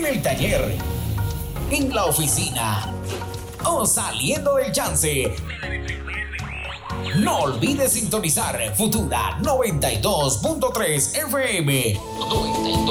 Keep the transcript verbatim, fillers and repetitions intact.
en el taller, en la oficina o saliendo del chance. No olvides sintonizar Futura noventa y dos punto tres F M. noventa y dos